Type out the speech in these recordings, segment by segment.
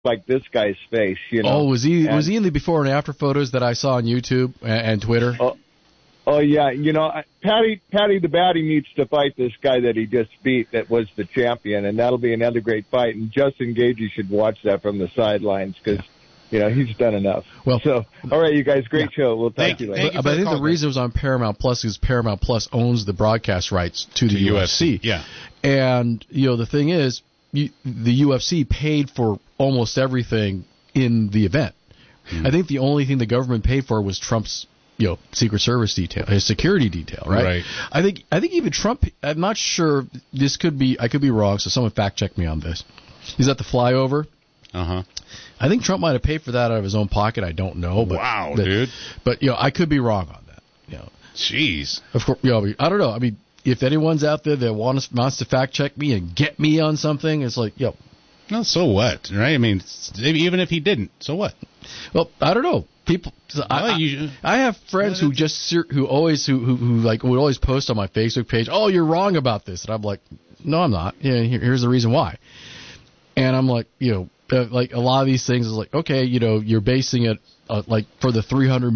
like this guy's face. Oh, was he in the before and after photos that I saw on YouTube and Twitter? Oh yeah, Patty the Batty needs to fight this guy that he just beat that was the champion, and that'll be another great fight. And Justin Gagey should watch that from the sidelines because he's done enough. Well, all right, you guys, great show. We'll talk to you later. But I think the reason it was on Paramount Plus is Paramount Plus owns the broadcast rights to the UFC. Yeah, and the thing is, the UFC paid for almost everything in the event. I think the only thing the government paid for was Trump's Secret Service detail, his security detail, right? I think even Trump, I'm not sure, I could be wrong, so someone fact check me on this. Is that the flyover? Uh-huh. I think Trump might have paid for that out of his own pocket, I don't know. But, wow, dude. But, I could be wrong on that. Jeez. Of course, I don't know. I mean, if anyone's out there that wants to fact check me and get me on something, it's like, No, so what, right? I mean, even if he didn't, so what? Well, I don't know. People, I have friends who would always post on my Facebook page, "Oh, you're wrong about this," and I'm like, "No, I'm not. Yeah, here's the reason why." And I'm like, like a lot of these things is like, okay, you're basing it like for the $300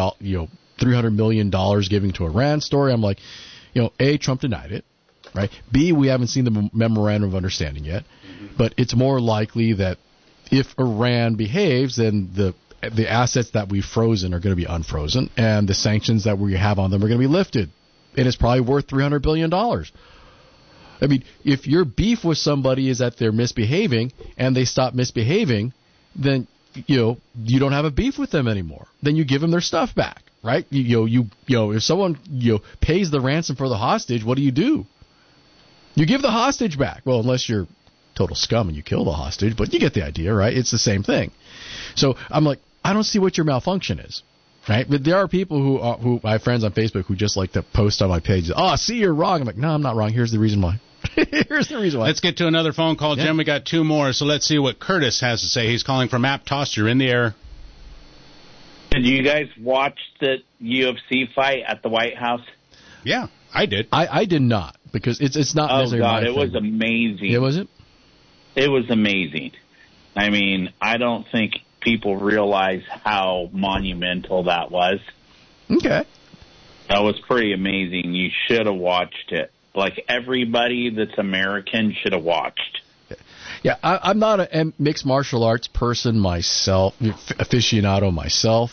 million giving to Iran story. I'm like, A, Trump denied it, right? B, we haven't seen the memorandum of understanding yet, but it's more likely that if Iran behaves, then the assets that we've frozen are going to be unfrozen, and the sanctions that we have on them are going to be lifted, and it's probably worth $300 billion. I mean, if your beef with somebody is that they're misbehaving and they stop misbehaving, then you don't have a beef with them anymore. Then you give them their stuff back, right? If someone pays the ransom for the hostage, what do? You give the hostage back. Well, unless you're total scum and you kill the hostage, but you get the idea, right? It's the same thing. So I'm like, I don't see what your malfunction is, right? But there are people who I have friends on Facebook who just like to post on my page, "Oh, see, you're wrong." I'm like, no, I'm not wrong. Here's the reason why. Here's the reason why. Let's get to another phone call, Jim. We got two more, so let's see what Curtis has to say. He's calling from Aptos. You're in the air. Did you guys watch the UFC fight at the White House? Yeah, I did. I did not, because it's not necessarily my thing. Was amazing. Yeah, was it? It was amazing. I mean, I don't think people realize how monumental that was. Okay. That was pretty amazing. You should have watched it. Like, everybody that's American should have watched. Yeah, I'm not a mixed martial arts person myself, aficionado myself.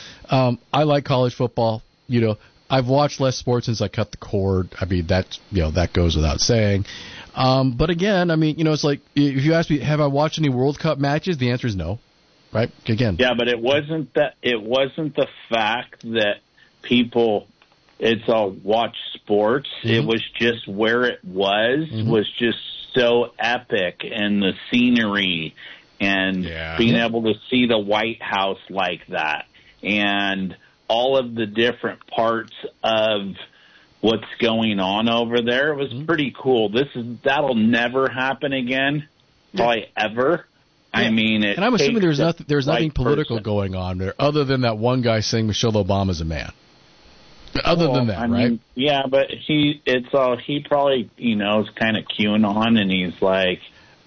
I like college football. I've watched less sports since I cut the cord. I mean, that goes without saying. But again, I mean, it's like, if you ask me, have I watched any World Cup matches? The answer is no. Right? Again. Yeah, but it wasn't the fact that people, it's all watch sports. Mm-hmm. It was just where it was just so epic, and the scenery, and being able to see the White House like that, and all of the different parts of what's going on over there. It was pretty cool. That'll never happen again, probably ever. Yeah. I mean, and I'm assuming there's nothing political going on there, other than that one guy saying Michelle Obama's a man. Other than that, right? Mean, yeah, but he probably, is kind of QAnon, and he's like,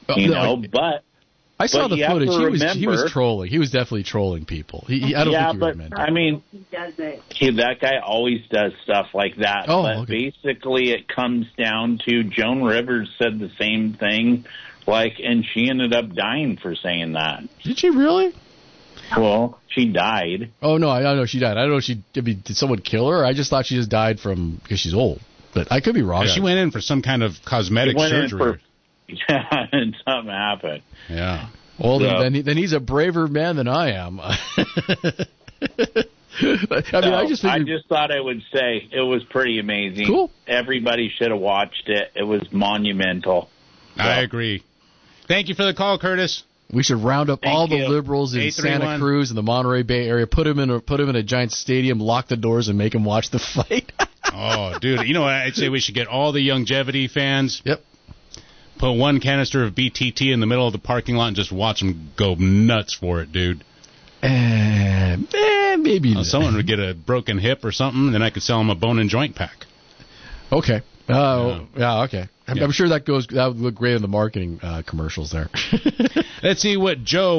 but I saw the footage. He was trolling. He was definitely trolling people. I don't think he really meant it. I mean, he does it. That guy always does stuff like that. Oh, but basically, it comes down to Joan Rivers said the same thing, and she ended up dying for saying that. Did she really? Well, she died. Oh, no, I know she died. I don't know did someone kill her? I just thought she just died because she's old. But I could be wrong. She went in for some kind of cosmetic surgery. And something happened. Yeah. Well, then he's a braver man than I am. I just thought I would say it was pretty amazing. Cool. Everybody should have watched it. It was monumental. I agree. Thank you for the call, Curtis. We should round up all the liberals in Santa Cruz and the Monterey Bay area, put them in a giant stadium, lock the doors, and make them watch the fight. Oh, dude! You know what? I'd say we should get all the Youngevity fans. Yep. Put one canister of BTT in the middle of the parking lot and just watch them go nuts for it, dude. Maybe someone would get a broken hip or something, then I could sell them a bone and joint pack. Okay. Okay. I'm sure that would look great in the marketing commercials there. Let's see what Joe